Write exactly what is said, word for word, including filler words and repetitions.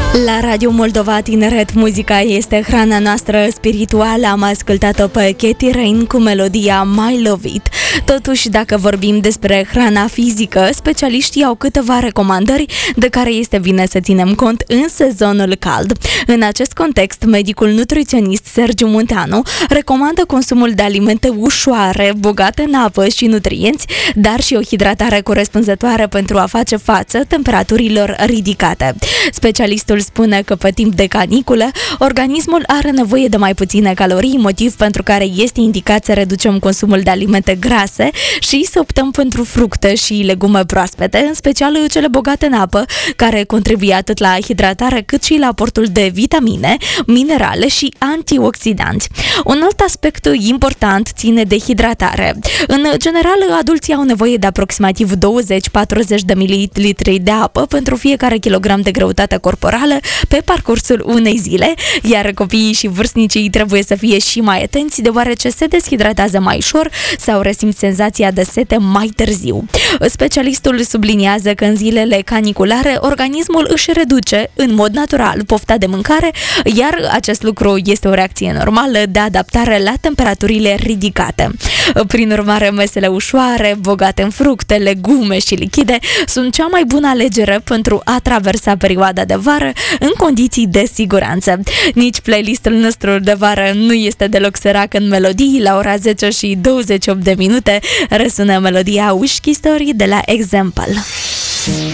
La Radio Moldova Tineret, muzica este hrana noastră spirituală. Am ascultat-o pe Katy Rain cu melodia My Love It. Totuși, dacă vorbim despre hrana fizică, specialiștii au câteva recomandări de care este bine să ținem cont în sezonul cald. În acest context, medicul nutriționist Sergiu Munteanu recomandă consumul de alimente ușoare, bogate în apă și nutrienți, dar și o hidratare corespunzătoare pentru a face față temperaturilor ridicate. Specialistul spune că pe timp de caniculă, organismul are nevoie de mai puține calorii, motiv pentru care este indicat să reducem consumul de alimente grase și să optăm pentru fructe și legume proaspete, în special cele bogate în apă, care contribuie atât la hidratare cât și la aportul de vitamine, minerale și antioxidanți. Un alt aspect important ține de hidratare. În general, adulții au nevoie de aproximativ douăzeci-patruzeci de mililitri de apă pentru fiecare kilogram de greutate corporală pe parcursul unei zile, iar copiii și vârstnicii trebuie să fie și mai atenți, deoarece se deshidratează mai ușor sau resimt senzația de sete mai târziu. Specialistul subliniază că în zilele caniculare organismul își reduce în mod natural pofta de mâncare, iar acest lucru este o reacție normală de adaptare la temperaturile ridicate. Prin urmare, mesele ușoare, bogate în fructe, legume și lichide sunt cea mai bună alegere pentru a traversa perioada de vară în condiții de siguranță. Nici playlistul nostru de vară nu este deloc sărac în melodii. La ora zece și douăzeci și opt de minute răsună melodia Whiskey Story de la Example.